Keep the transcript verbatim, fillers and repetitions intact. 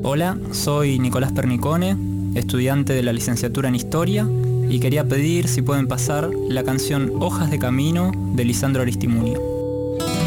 Hola, soy Nicolás Pernicone, estudiante de la licenciatura en Historia, y quería pedir si pueden pasar la canción Hojas de Camino de Lisandro Aristimuño.